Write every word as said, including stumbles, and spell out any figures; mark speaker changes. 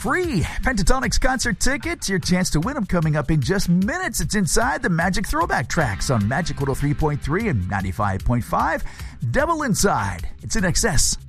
Speaker 1: free Pentatonix concert tickets. Your chance to win them coming up in just minutes. It's inside the Magic Throwback Tracks on Magic one oh three point three and ninety-five point five. Double Inside. It's in excess.